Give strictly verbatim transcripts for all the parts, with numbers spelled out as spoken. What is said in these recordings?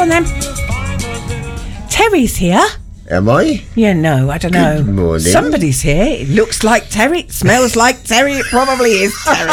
on then. Terry's here. Am I? Yeah, no, I don't know. Good morning. Somebody's here. It looks like Terry. It smells like Terry. It probably is Terry.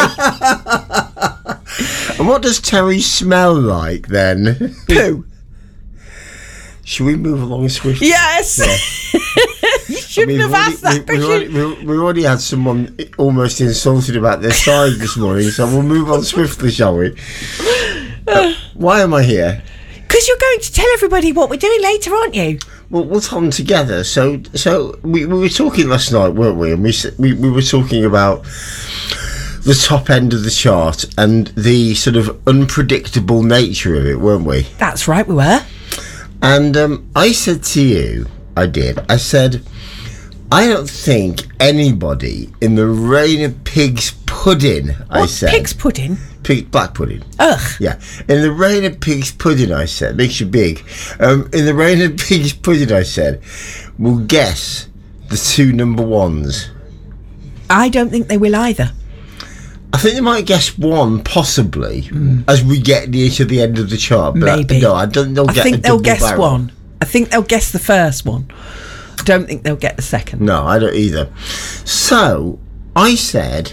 And what does Terry smell like then? Poo. Should we move along swiftly? Yes. Yeah. You shouldn't I mean, have asked we, that. we, we, already, we, we already had someone almost insulted about their size this morning, so we'll move on swiftly, shall we? Uh, why am I here? Because you're going to tell everybody what we're doing later, aren't you? Well, we'll come together. So, so we, we were talking last night, weren't we? And we, we we were talking about the top end of the chart and the sort of unpredictable nature of it, weren't we? That's right, we were. And um, I said to you, I did, I said, I don't think anybody in the Reign of Pigs pudding, What? I said. Pig's pudding? Pig, black pudding. Ugh. Yeah. In the Reign of Pigs pudding, I said, makes you big. Um, in the Reign of Pigs pudding, I said, we'll guess the two number ones. I don't think they will either. I think they might guess one, possibly, mm. as we get near to the end of the chart. But Maybe. I, no, I don't think they'll I get think a they'll double guess barrel. one. I think they'll guess the first one. I don't think they'll get the second. No, I don't either. So, I said...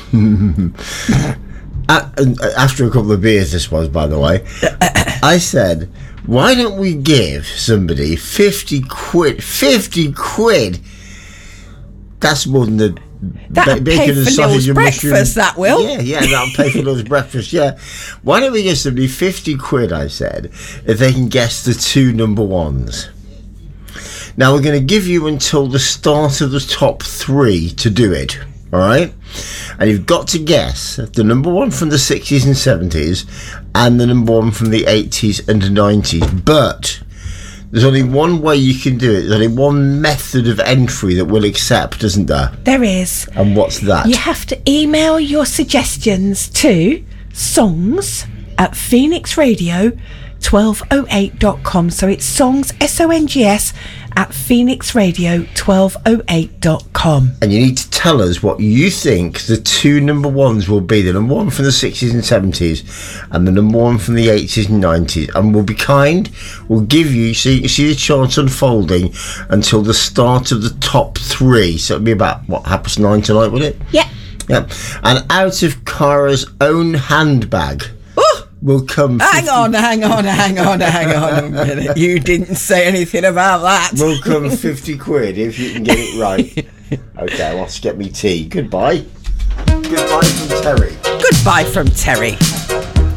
after a couple of beers, this was, by the way, I said, why don't we give somebody fifty quid? fifty quid? That's more than the That'll ba- pay bacon for and sausage Neil's and breakfast, mushroom. that will. Yeah, yeah, that'll pay for Neil's breakfast, yeah. Why don't we give somebody fifty quid, I said, if they can guess the two number ones? Now, we're going to give you until the start of the top three to do it, all right? And you've got to guess the number one from the sixties and seventies and the number one from the eighties and nineties. But there's only one way you can do it. There's only one method of entry that we'll accept, isn't there? There is. And what's that? You have to email your suggestions to songs at phoenix radio twelve oh eight dot com. So it's songs, S O N G S, at phoenix radio twelve oh eight dot com. And you need to tell us what you think the two number ones will be. The number one from the sixties and seventies and the number one from the eighties and nineties. And we'll be kind. We'll give you, so you can see the chart unfolding until the start of the top three. So it'll be about, what, half past nine tonight, will it? Yeah. Yeah. And out of Cara's own handbag will come... Hang on, hang on, hang on, hang on a minute. You didn't say anything about that. Will come fifty quid if you can get it right. Okay, I'll have to get me tea. Goodbye. Goodbye from Terry. Goodbye from Terry.